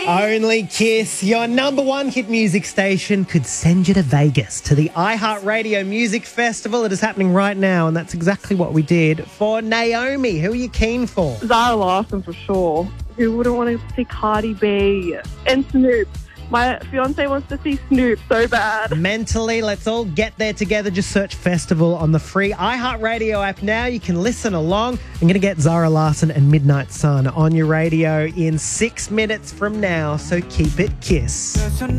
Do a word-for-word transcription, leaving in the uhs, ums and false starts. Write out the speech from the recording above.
Only Kiss, your number one hit music station, could send you to Vegas to the iHeartRadio Music Festival. It is happening right now, and that's exactly what we did for Naomi. Who are you keen for? Zara Larsson for sure. Who wouldn't want to see Cardi B and Snoop? My fiance wants to see Snoop so bad. Mentally, let's all get there together. Just search Festival on the free iHeartRadio app now. You can listen along. I'm going to get Zara Larsson and Midnight Sun on your radio in six minutes from now, so keep it Kiss.